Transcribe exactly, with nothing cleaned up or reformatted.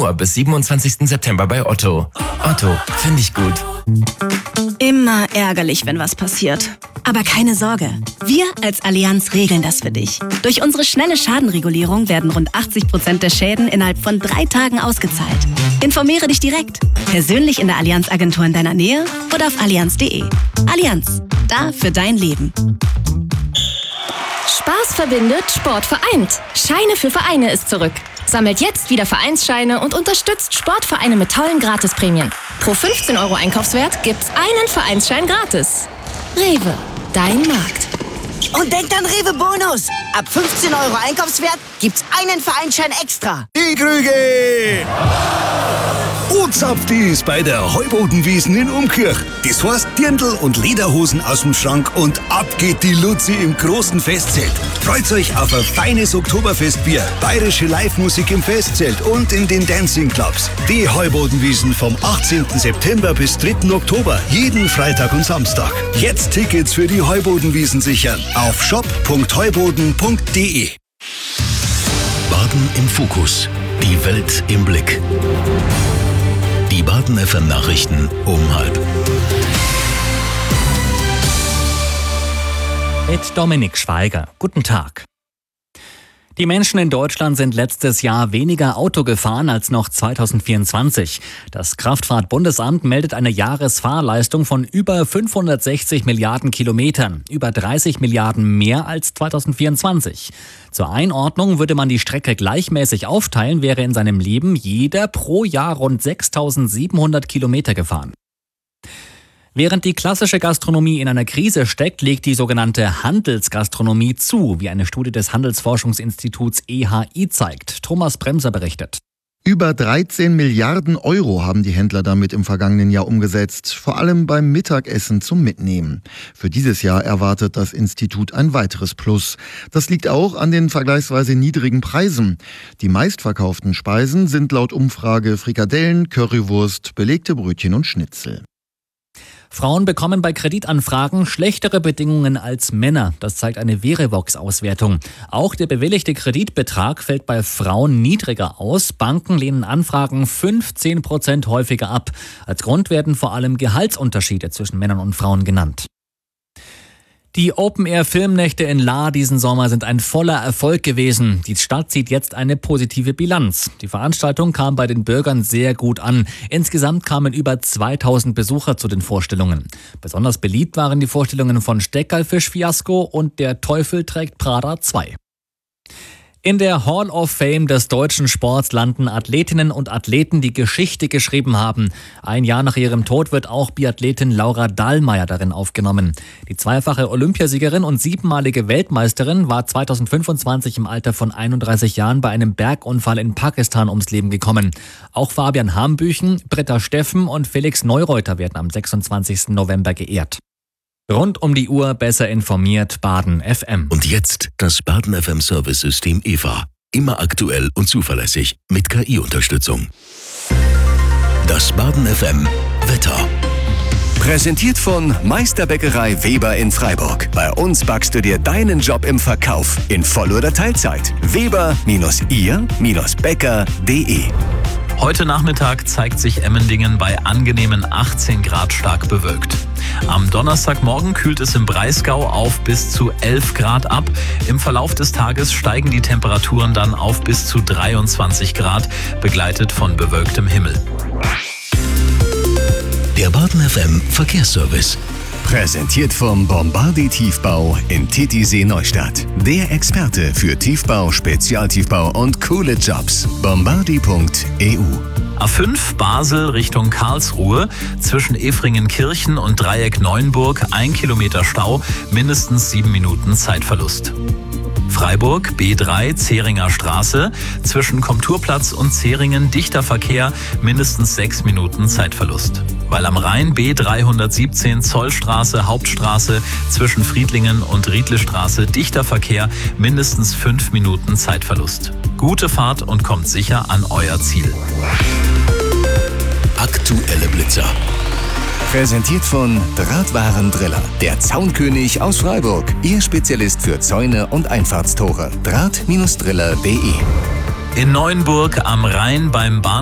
Nur bis siebenundzwanzigsten September bei Otto. Otto, finde ich gut. Immer ärgerlich, wenn was passiert. Aber keine Sorge, wir als Allianz regeln das für dich. Durch unsere schnelle Schadenregulierung werden rund achtzig Prozent der Schäden innerhalb von drei Tagen ausgezahlt. Informiere dich direkt, persönlich in der Allianz-Agentur in deiner Nähe oder auf allianz punkt de. Allianz, da für dein Leben. Spaß verbindet, Sport vereint. Scheine für Vereine ist zurück. Sammelt jetzt wieder Vereinsscheine und unterstützt Sportvereine mit tollen Gratisprämien. Pro fünfzehn Euro Einkaufswert gibt's einen Vereinsschein gratis. Rewe, dein Markt. Und denkt an Rewe Bonus. Ab fünfzehn Euro Einkaufswert gibt's einen Vereinsschein extra. Die Krüge! O-Zapfdies bei der Heubodenwiesen in Umkirch. Das heißt Dirndl und Lederhosen aus dem Schrank und ab geht die Luzi im großen Festzelt. Freut euch auf ein feines Oktoberfestbier, bayerische Live-Musik im Festzelt und in den Dancing-Clubs. Die Heubodenwiesen vom achtzehnten September bis dritten Oktober, jeden Freitag und Samstag. Jetzt Tickets für die Heubodenwiesen sichern auf shop punkt heuboden punkt de. Baden im Fokus. Die Welt im Blick. Die Baden F M Nachrichten um halb. Mit Dominik Schweiger. Guten Tag. Die Menschen in Deutschland sind letztes Jahr weniger Auto gefahren als noch zweitausendvierundzwanzig. Das Kraftfahrtbundesamt meldet eine Jahresfahrleistung von über fünfhundertsechzig Milliarden Kilometern, über dreißig Milliarden mehr als zweitausendvierundzwanzig. Zur Einordnung würde man die Strecke gleichmäßig aufteilen, wäre in seinem Leben jeder pro Jahr rund sechstausendsiebenhundert Kilometer gefahren. Während die klassische Gastronomie in einer Krise steckt, legt die sogenannte Handelsgastronomie zu, wie eine Studie des Handelsforschungsinstituts E H I zeigt. Thomas Bremser berichtet. Über dreizehn Milliarden Euro haben die Händler damit im vergangenen Jahr umgesetzt, vor allem beim Mittagessen zum Mitnehmen. Für dieses Jahr erwartet das Institut ein weiteres Plus. Das liegt auch an den vergleichsweise niedrigen Preisen. Die meistverkauften Speisen sind laut Umfrage Frikadellen, Currywurst, belegte Brötchen und Schnitzel. Frauen bekommen bei Kreditanfragen schlechtere Bedingungen als Männer. Das zeigt eine Verivox-Auswertung. Auch der bewilligte Kreditbetrag fällt bei Frauen niedriger aus. Banken lehnen Anfragen fünfzehn Prozent häufiger ab. Als Grund werden vor allem Gehaltsunterschiede zwischen Männern und Frauen genannt. Die Open-Air-Filmnächte in Lahr diesen Sommer sind ein voller Erfolg gewesen. Die Stadt zieht jetzt eine positive Bilanz. Die Veranstaltung kam bei den Bürgern sehr gut an. Insgesamt kamen über zweitausend Besucher zu den Vorstellungen. Besonders beliebt waren die Vorstellungen von Steckerlfisch-Fiasko und Der Teufel trägt Prada zwei. In der Hall of Fame des deutschen Sports landen Athletinnen und Athleten, die Geschichte geschrieben haben. Ein Jahr nach ihrem Tod wird auch Biathletin Laura Dahlmeier darin aufgenommen. Die zweifache Olympiasiegerin und siebenmalige Weltmeisterin war zweitausendfünfundzwanzig im Alter von einunddreißig Jahren bei einem Bergunfall in Pakistan ums Leben gekommen. Auch Fabian Hambüchen, Britta Steffen und Felix Neureuter werden am sechsundzwanzigsten November geehrt. Rund um die Uhr besser informiert, Baden F M. Und jetzt das Baden F M Service-System E V A. Immer aktuell und zuverlässig mit K I-Unterstützung. Das Baden F M Wetter. Präsentiert von Meisterbäckerei Weber in Freiburg. Bei uns backst du dir deinen Job im Verkauf in Voll- oder Teilzeit. Weber ihr Bäcker punkt de. Heute Nachmittag zeigt sich Emmendingen bei angenehmen achtzehn Grad stark bewölkt. Am Donnerstagmorgen kühlt es im Breisgau auf bis zu elf Grad ab. Im Verlauf des Tages steigen die Temperaturen dann auf bis zu dreiundzwanzig Grad, begleitet von bewölktem Himmel. Der Baden F M Verkehrsservice. Präsentiert vom Bombardi Tiefbau in Titisee Neustadt. Der Experte für Tiefbau, Spezialtiefbau und coole Jobs. bombardi punkt e u. A fünf Basel Richtung Karlsruhe, zwischen Efringenkirchen und Dreieck Neuenburg, ein Kilometer Stau, mindestens sieben Minuten Zeitverlust. Freiburg B drei Zähringer Straße, zwischen Komturplatz und Zähringen dichter Verkehr, mindestens sechs Minuten Zeitverlust. Weil am Rhein B dreihundertsiebzehn Zollstraße Hauptstraße, zwischen Friedlingen und Riedlestraße dichter Verkehr, mindestens fünf Minuten Zeitverlust. Gute Fahrt und kommt sicher an euer Ziel. Aktuelle Blitzer. Präsentiert von Drahtwarendriller, der Zaunkönig aus Freiburg. Ihr Spezialist für Zäune und Einfahrtstore. Draht-Driller punkt de. In Neuenburg am Rhein beim Bahnhof